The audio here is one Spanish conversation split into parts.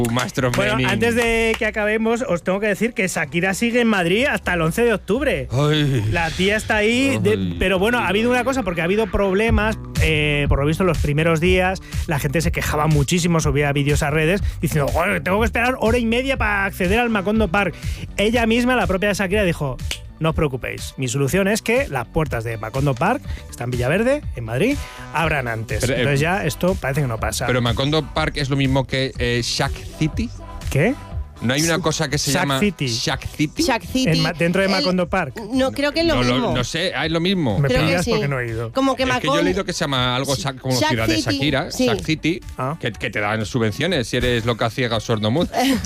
Master Bueno, Blaming. antes de que acabemos, os tengo que decir que Shakira sigue en Madrid hasta el 11 de octubre. Ay. La tía está ahí, pero bueno, ha habido una cosa, porque ha habido problemas, por lo visto, los primeros días, la gente se quejaba muchísimo, subía vídeos a redes, diciendo, "Joder, tengo que esperar hora y media para acceder al Macondo Park". Ella misma, la propia Shakira, dijo, no os preocupéis, mi solución es que las puertas de Macondo Park, que está en Villaverde, en Madrid, abran antes. Pero, entonces ya esto parece que no pasa. Pero Macondo Park es lo mismo que Shack City. ¿Qué? ¿No hay una cosa que se Shack llama City. Shack City? Shack City. Dentro de Macondo Park. No, creo que es lo mismo. No sé, es lo mismo. Me Creo que pillas sí. porque no he ido. Como que Es que yo he Macondo. leído que se llama algo como Shack Ciudad de City, Shakira, sí. Shack City, Ah. que te dan subvenciones si eres loca, ciega o sordomuda.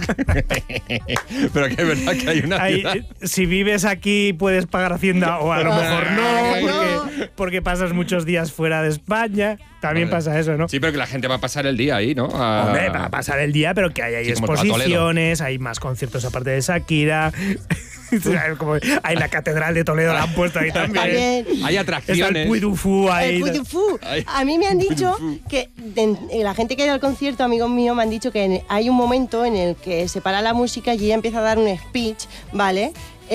Pero que es verdad que hay una ciudad. Si vives aquí puedes pagar Hacienda o a lo mejor no, No. porque pasas muchos días fuera de España. También Vale. pasa eso, ¿no? Sí, pero que la gente va a pasar el día ahí, ¿no? Hombre, va a pasar el día, pero que hay Sí, como el exposiciones, hay más conciertos aparte de Shakira. Como hay la Catedral de Toledo, la han puesto ahí también. También. Hay Está atracciones. el Puy du Fou ahí. El Puy du Fou. Ay. A mí me han dicho que la gente que ha ido al concierto, amigos míos, me han dicho que hay un momento en el que se para la música y ella empieza a dar un speech, ¿vale?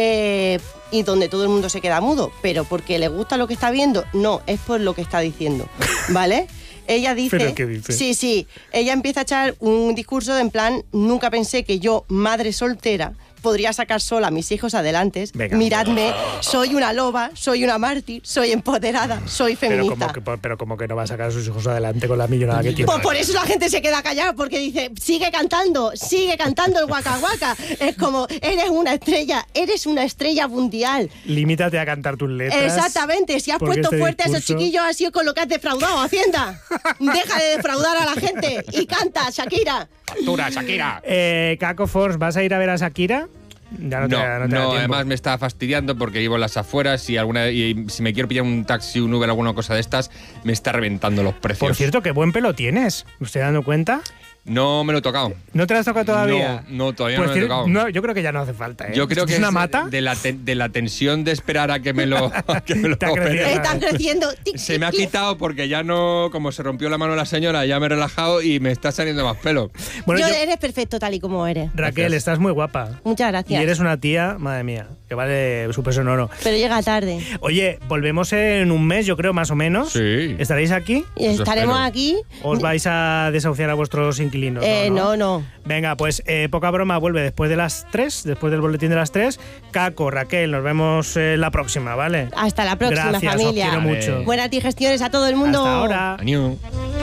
Y donde todo el mundo se queda mudo, pero porque le gusta lo que está viendo, no, es por lo que está diciendo, ¿vale? Ella dice, ¿Pero qué dice? Sí, ella empieza a echar un discurso de en plan, nunca pensé que yo, madre soltera, podría sacar sola a mis hijos adelante. Venga. Miradme, soy una loba, soy una mártir, soy empoderada, soy feminista. Pero como que no va a sacar a sus hijos adelante con la millonada que tiene. Pues por eso la gente se queda callada, porque dice, sigue cantando el Waka Waka. Es como, eres una estrella mundial. Limítate a cantar tus letras. Exactamente, si has porque puesto este fuerte a esos discurso- chiquillos ha sido con lo que has defraudado, Hacienda. Deja de defraudar a la gente y canta, Shakira. Factura, Shakira. Caco Force, ¿vas a ir a ver a Shakira? Ya no te da tiempo. Además me está fastidiando porque vivo en las afueras y si me quiero pillar un taxi, un Uber, alguna cosa de estas, me está reventando los precios. Por cierto, qué buen pelo tienes. ¿Me estoy dando cuenta? No me lo he tocado. ¿No te lo has tocado todavía? No, todavía Pues no me lo he tocado. no, yo creo que ya no hace falta, ¿eh? Yo creo que ¿Es una mata? de la tensión de esperar a que me lo, que me lo Te ha crecido. operen. Están creciendo. Se me ha quitado porque ya no, como se rompió la mano la señora, ya me he relajado y me está saliendo más pelo. Bueno, Eres perfecto tal y como eres. Raquel, Gracias. estás muy guapa. Muchas Y gracias. eres una tía, madre mía, que vale su peso en oro. Pero llega tarde. Oye, volvemos en un mes, yo creo, más o menos. Sí. ¿Estaréis aquí? Y Eso estaremos espero. aquí. ¿O os vais a desahuciar a vuestros inquilinos? No. Venga, pues Poca Broma vuelve después de las 3, después del boletín de las 3. Caco, Raquel, nos vemos la próxima, ¿vale? Hasta la próxima, Gracias, familia. os quiero mucho. Buenas digestiones a todo el mundo. Hasta ahora. Año.